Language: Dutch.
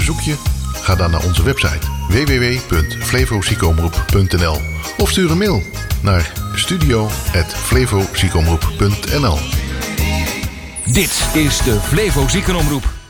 verzoek je? Ga dan naar onze website www.flevoziekenomroep.nl of stuur een mail naar studio@flevoziekenomroep.nl. Dit is de Flevo Ziekenomroep.